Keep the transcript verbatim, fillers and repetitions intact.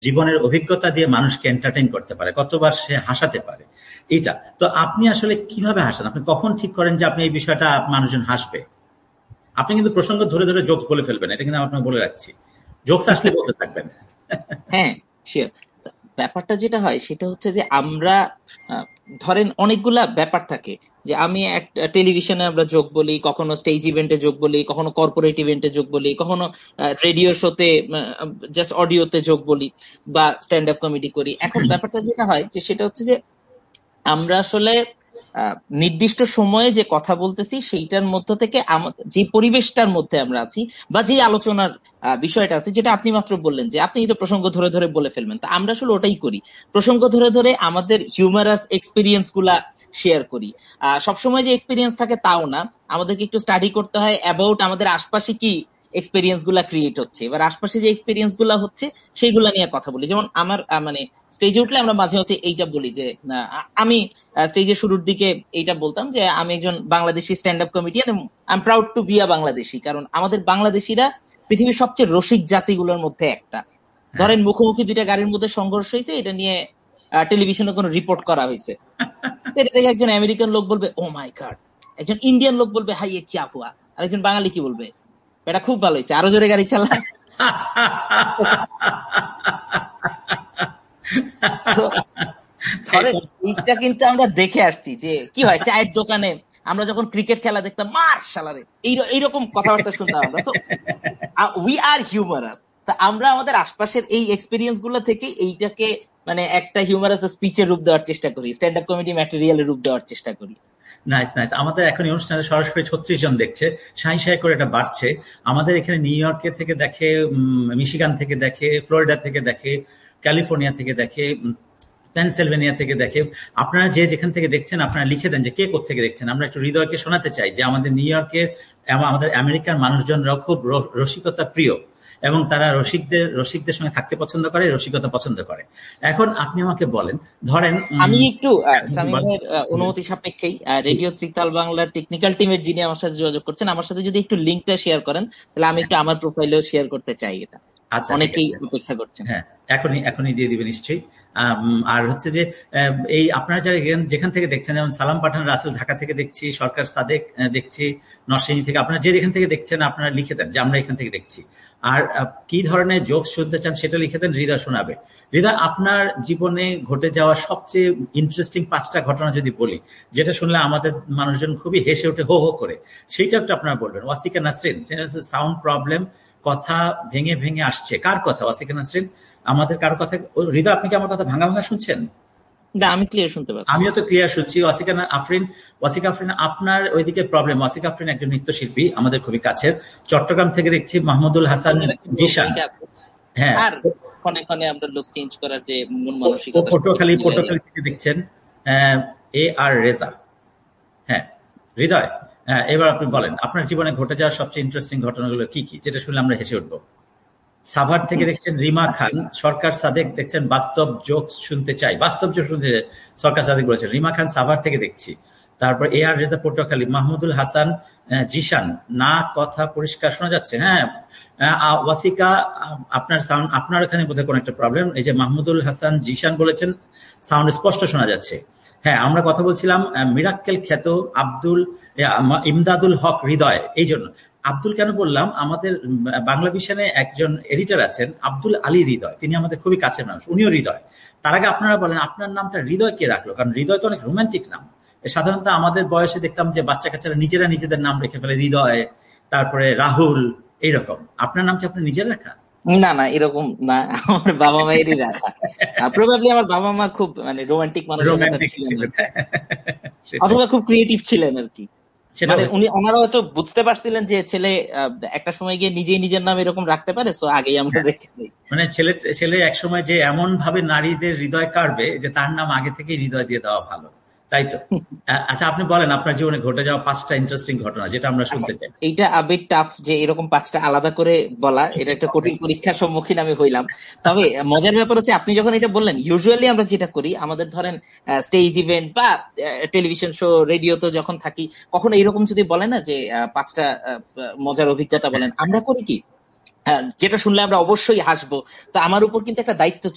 জীবনের অভিজ্ঞতা দিয়ে মানুষকে এন্টারটেইন করতে পারে, কতবার সে হাসাতে পারে, এটা তো আপনি আসলে কিভাবে হাসান? আপনি কখন ঠিক করেন যে আপনি এই বিষয়টা মানুষজন হাসবে? আপনি কিন্তু প্রসঙ্গ ধরে ধরে জোকস বলে ফেলবেন, এটা কিন্তু আপনাকে বলে রাখছি। জোকস আসলে বলতে থাকবেন। হ্যাঁ, শিওর। ব্যাপারটা যেটা হয় সেটা হচ্ছে যে আমরা ধরেন অনেকগুলা ব্যাপার থাকে, যে আমি একটা টেলিভিশনে আমরা যোগ বলি, কখনো স্টেজ ইভেন্টে যোগ বলি, কখনো কর্পোরেট ইভেন্টে যোগ বলি, কখনো রেডিও শোতে জাস্ট অডিওতে যোগ বলি, বা স্ট্যান্ড আপ কমেডি করি। এখন ব্যাপারটা যেটা হয় যে সেটা হচ্ছে যে আমরা আসলে নির্দিষ্ট সময়ে যে কথা বলতেছি সেইটার মধ্য থেকে যে পরিবেশটার মধ্যে আমরা আছি বা যে আলোচনার বিষয়টা আছে, যেটা আপনি মাত্র বললেন যে আপনি তো প্রসঙ্গ ধরে ধরে বলে ফেলবেন, তো আমরা আসলে ওটাই করি, প্রসঙ্গ ধরে ধরে আমাদের হিউমারাস এক্সপিরিয়েন্স গুলা শেয়ার করি। আহ সবসময় যে এক্সপিরিয়েন্স থাকে তাও না, আমাদেরকে একটু স্টাডি করতে হয় অ্যাবাউট আমাদের আশপাশে কি এক্সপেরিয়েন্স গুলা ক্রিয়েট হচ্ছে, এবার আশপাশে যে এক্সপেরিয়েন্স গুলা হচ্ছে সেইগুলা নিয়ে কথা বলি। যেমন আমার মানে স্টেজে উঠলে আমরা মাঝে মাঝে এইটা বলি যে আমি স্টেজের শুরুর দিকে এইটা বলতাম যে আমি একজন Bangladeshi stand up comedian, I am proud to be a Bangladeshi, কারণ আমাদের বাংলাদেশিরা পৃথিবীর সবচেয়ে রসিক জাতিগুলোর মধ্যে একটা। ধরেন মুখোমুখি দুইটা গাড়ির মধ্যে সংঘর্ষ হয়েছে, এটা নিয়ে টেলিভিশনে কোনো রিপোর্ট করা হয়েছে, এটা দেখে একজন আমেরিকান লোক বলবে ও মাই গড, একজন ইন্ডিয়ান লোক বলবে হাই এ কিয়া হুয়া, আর একজন বাঙালি কি বলবে, এটা খুব ভালো হয়েছে, আরো জোরে গাড়ি চালা। ধরেন এইটা কিন্তু আমরা দেখে আসছি যে কি হয় চায়ের দোকানে আমরা যখন ক্রিকেট খেলা দেখতাম, মার শালারে, এইরকম কথাবার্তা শুনতাম আমরা। So we are humorous. তা আমরা আমাদের আশপাশের এই এক্সপেরিয়েন্স গুলো থেকে এইটাকে মানে একটা হিউমারাস স্পিচের রূপ দেওয়ার চেষ্টা করি, স্ট্যান্ড আপ কমেডি ম্যাটেরিয়ালের রূপ দেওয়ার চেষ্টা করি। Nice nice. আমাদের এখন এই অনুষ্ঠানে সরাসরি ছত্রিশ জন দেখছে, সাই সাই করে এটা বাড়ছে। আমাদের এখানে নিউ ইয়র্কে থেকে দেখে, মিশিগান থেকে দেখে, ফ্লোরিডা থেকে দেখে, ক্যালিফোর্নিয়া থেকে দেখে, পেনসিলভেনিয়া থেকে দেখে। আপনারা যে যেখান থেকে দেখছেন আপনারা লিখে দেন যে কে কোত্থেকে দেখছেন। আমরা একটু হৃদয়কে শোনাতে চাই যে আমাদের নিউ ইয়র্কের এবং আমাদের আমেরিকার মানুষজনরাও খুব রসিকতা প্রিয় এবং তারা রসিকদের রসিকদের সঙ্গে থাকতে পছন্দ করে, রসিকতা পছন্দ করে। এখন আপনি আমাকে বলেন, ধরেন আমি একটু সামিমের অনুমতি সাপেক্ষেই রেডিও ত্রিতাল বাংলার টেকনিক্যাল টিমের যিনি আমার সাথে যোগাযোগ করছেন, আমার সাথে যদি একটু লিঙ্কটা শেয়ার করেন তাহলে আমি একটু আমার প্রোফাইলেও শেয়ার করতে চাই এটা। আচ্ছা, অনেকেই অপেক্ষা করছেন। হ্যাঁ, এখনই এখনই দিয়ে দিবেন নিশ্চয়ই। আর হচ্ছে যে এই আপনারা যারা যেখান থেকে দেখছেন, যেমন সালাম পাঠান রাসেল ঢাকা থেকে দেখছি, সরকার সাদেক দেখছি নরসিংদী থেকে, আপনারা যে যেখান থেকে দেখছেন আপনারা লিখে দেন যে আমরা এখান থেকে দেখছি। আর কি ধরনের জোকস শুনতে চান সেটা লিখে দেন, হৃদয় শোনাবে। হৃদয়, আপনার জীবনে ঘটে যাওয়া সবচেয়ে ইন্টারেস্টিং পাঁচটা ঘটনা যদি বলি, যেটা শুনলে আমাদের মানুষজন খুবই হেসে ওঠে, হো হো করে, সেইটা একটু আপনারা বলবেন। ওয়াসিকা নাসরিন, সাউন্ড প্রবলেম, কথা ভেঙে ভেঙে আসছে। কার কথা? ওয়াসিকা নাসরিন, আমাদের কারো কথা? হৃদয়, আপনি কি আমার কথা ভাঙা ভাঙা শুনছেন? না, আমি ক্লিয়ার শুনতে পাচ্ছি। আমিও তো ক্লিয়ার শুনছি। ওয়াসিকা আফরিন, ওয়াসিকা আফরিন, আপনার ওইদিকে প্রবলেম। ওয়াসিকা আফরিন একজন নৃত্যশিল্পী, আমাদের খুবই কাছের। চট্টগ্রাম থেকে দেখছি মাহমুদুল হাসান জিশান। হ্যাঁ, আর ক্ষণে ক্ষণে আমরা লোক চেঞ্জ করার যে মন মানসিকতা, পটুয়াখালী পটুয়াখালী থেকে দেখছেন এ আর রেজা। হ্যাঁ হৃদয়, হ্যাঁ এবার আপনি বলেন আপনার জীবনে ঘটে যাওয়ার সবচেয়ে ইন্টারেস্টিং ঘটনাগুলো কি কি, যেটা শুনলে আমরা হেসে উঠবো। সাভার থেকে দেখছেন রিমা খান। সরকার সাদেক দেখছেন বাস্তব জোক শুনতে চাই, বাস্তব জোক শুনতে চাই, সরকার সাদেক বলেছেন। রিমা খান সাভার থেকে দেখছি। তারপর এ আর রেজা পটুয়াখালী। মাহমুদুল হাসান জিশান, না কথা পরিষ্কার শোনা যাচ্ছে। হ্যাঁ ওয়াসিকা, আপনার সাউন্ড, আপনার এখানে বোধহয় কোনো একটা প্রবলেম। এই যে মাহমুদুল হাসান জিশান বলেছেন সাউন্ড স্পষ্ট শোনা যাচ্ছে। হ্যাঁ, আমরা কথা বলছিলাম মিরাক্কেল খ্যাত আব্দুল ইমদাদুল হক হৃদয়। এই জন্য আব্দুল কেন বললাম, আমাদের বাংলা ভিশনে একজন এডিটর আছেন আব্দুল আলী হৃদয়, তিনি আমাদের খুবই কাছের মানুষ, উনিও হৃদয়। তার আগে আপনারা বলেন আপনার নামটা হৃদয় কে রাখলো? কারণ হৃদয় তো অনেক রোমান্টিক নাম। সাধারণত আমাদের বয়সে দেখতাম যে বাচ্চা কাচ্চারা নিজেরা নিজেদের নাম রেখে ফেলে, হৃদয়, তারপরে রাহুল, এইরকম। আপনার নাম কি আপনি নিজের রাখা? না না, এরকম না, আমার বাবা মায়েরই রাখা। প্রবাবলি আমার বাবা মা খুব মানে রোমান্টিক মানুষ ছিলেন, অথবা খুব ক্রিয়েটিভ ছিলেন আর কি। মানে উনি ওনারা হয়তো বুঝতে পারছিলেন যে ছেলে একটা সময় গিয়ে নিজেই নিজের নাম এরকম রাখতে পারে, সো আগেই আমরা রেখে দিই। মানে ছেলে ছেলে একসময় যে এমন ভাবে নারীদের হৃদয় কাড়বে যে তার নাম আগে থেকেই হৃদয় দিয়ে দেওয়া ভালো, তাই তো? আচ্ছা, আপনি বলেন আপনার জীবনে ঘটে যাওয়া পাঁচটা ইন্টারেস্টিং ঘটনা, যেটা আমরা শুনতে চাই। এইটা আবেগ টাফ যে এরকম পাঁচটা আলাদা করে বলা, এটা একটা কঠিন পরীক্ষার সম্মুখীন আমি হইলাম। তবে মজার ব্যাপার হচ্ছে আপনি যখন এটা বললেন, ইউজুয়ালি আমরা যেটা করি, আমাদের ধরেন স্টেজ ইভেন্ট বা টেলিভিশন শো, রেডিওতে যখন থাকি, কখনো এরকম যদি বলে না যে পাঁচটা মজার অভিজ্ঞতা বলেন, আমরা করি কি যেটা শুনলে আমরা অবশ্যই হাসবো, তো আমার উপর কিন্তু একটা দায়িত্ব